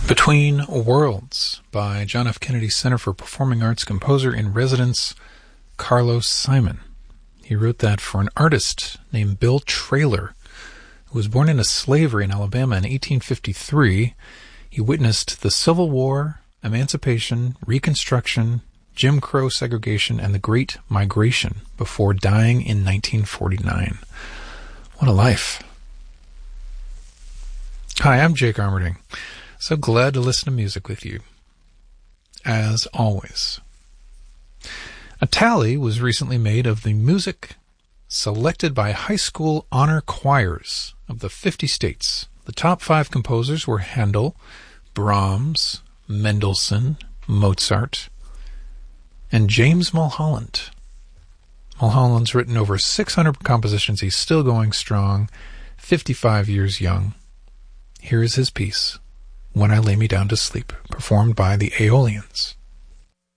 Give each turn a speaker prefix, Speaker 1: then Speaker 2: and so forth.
Speaker 1: Between Worlds by John F. Kennedy Center for Performing Arts composer in residence Carlos Simon. He wrote that for an artist named Bill Traylor, who was born into slavery in Alabama in 1853. He witnessed the Civil War, Emancipation, Reconstruction, Jim Crow segregation, and the Great Migration before dying in 1949. What a life. Hi, I'm Jake Armerding. So glad to listen to music with you, as always. A tally was recently made of the music selected by high school honor choirs of the 50 states. The top 5 composers were Handel, Brahms, Mendelssohn, Mozart, and James Mulholland. Mulholland's written over 600 compositions. He's still going strong, 55 years young. Here is his piece, When I Lay Me Down to Sleep, performed by the Aeolians.